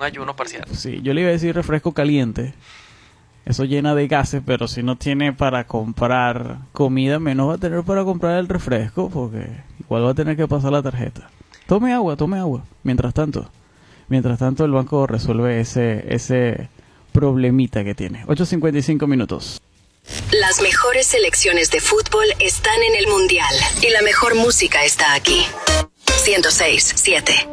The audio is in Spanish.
un ayuno parcial. Sí, yo le iba a decir refresco caliente. Eso llena de gases, pero si no tiene para comprar comida, menos va a tener para comprar el refresco, porque igual va a tener que pasar la tarjeta. Tome agua. Mientras tanto, el banco resuelve ese problemita que tiene. 8:55 minutos. Las mejores selecciones de fútbol están en el Mundial y la mejor música está aquí. 106.7